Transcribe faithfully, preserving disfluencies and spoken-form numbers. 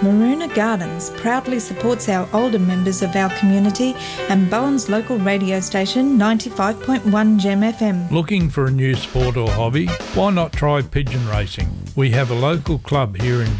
Maroona Gardens proudly supports our older members of our community and Bowen's local radio station ninety-five point one Gem F M. Looking for a new sport or hobby? Why not try pigeon racing? We have a local club here in